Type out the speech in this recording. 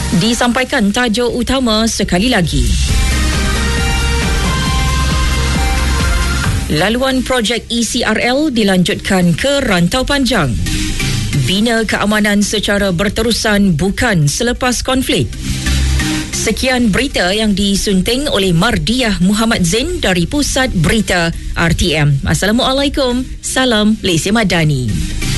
Disampaikan tajuk utama sekali lagi. Laluan projek ECRL dilanjutkan ke Rantau Panjang. Bina keamanan secara berterusan bukan selepas konflik. Sekian berita yang disunting oleh Mardiah Muhammad Zain dari Pusat Berita RTM. Assalamualaikum. Salam Leslie Madani.